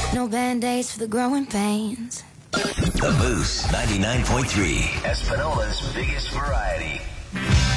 No band-aids for the growing pains. The Moose 99.3, Espanola's biggest variety.